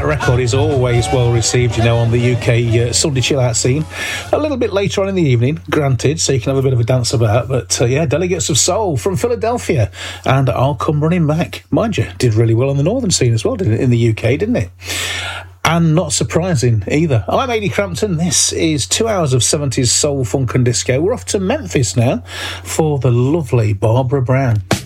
record is always well received, you know, on the UK Sunday chill out scene. A little bit later on in the evening, granted, so you can have a bit of a dance about. But yeah, Delegates of Soul from Philadelphia, and I'll Come Running Back. Mind you, did really well on the northern scene as well, didn't it, in the UK, didn't it? And not surprising either. I'm Ady Crampton. This is 2 hours of 70s soul, funk and disco. We're off to Memphis now for the lovely Barbara Brown.